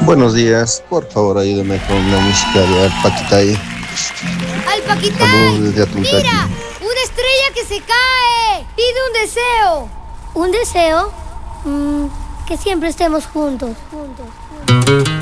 Buenos días, por favor ayúdame con la música de Alpaquitay. ¡Alpaquitay! Saludos desde Atuntaqui. ¡Mira! ¡Una estrella que se cae! ¡Pide un deseo! ¿Un deseo? Que siempre estemos juntos.